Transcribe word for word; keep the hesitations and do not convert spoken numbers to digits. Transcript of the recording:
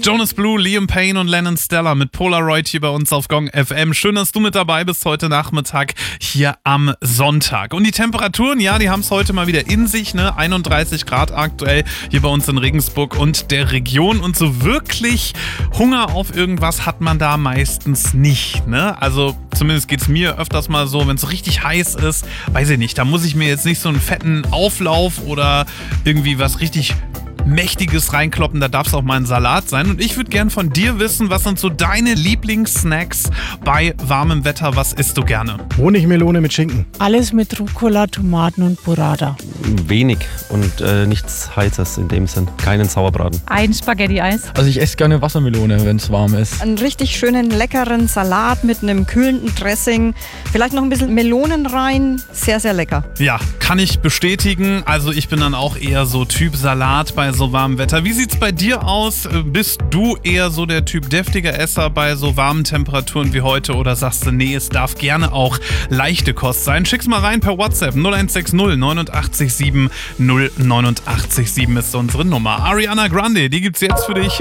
Jonas Blue, Liam Payne und Lennon Stella mit Polaroid hier bei uns auf Gong F M. Schön, dass du mit dabei bist heute Nachmittag hier am Sonntag. Und die Temperaturen, ja, die haben es heute mal wieder in sich, ne? einunddreißig Grad aktuell hier bei uns in Regensburg und der Region. Und so wirklich Hunger auf irgendwas hat man da meistens nicht, ne? Also zumindest geht es mir öfters mal so, wenn es richtig heiß ist, weiß ich nicht, da muss ich mir jetzt nicht so einen fetten Auflauf oder irgendwie was richtig Mächtiges reinkloppen, da darf es auch mal ein Salat sein. Und ich würde gern von dir wissen, was sind so deine Lieblingssnacks bei warmem Wetter? Was isst du gerne? Honigmelone mit Schinken. Alles mit Rucola, Tomaten und Burrata. Wenig und äh, nichts Heißes in dem Sinn. Keinen Sauerbraten. Ein Spaghetti-Eis. Also ich esse gerne Wassermelone, wenn es warm ist. Einen richtig schönen, leckeren Salat mit einem kühlenden Dressing. Vielleicht noch ein bisschen Melonen rein. Sehr, sehr lecker. Ja, kann ich bestätigen. Also ich bin dann auch eher so Typ Salat bei so warmem Wetter. Wie sieht's bei dir aus? Bist du eher so der Typ deftiger Esser bei so warmen Temperaturen wie heute oder sagst du, nee, es darf gerne auch leichte Kost sein? Schick's mal rein per WhatsApp null eins sechs null neun acht sieben null neun acht sieben ist unsere Nummer. Ariana Grande, die gibt's jetzt für dich.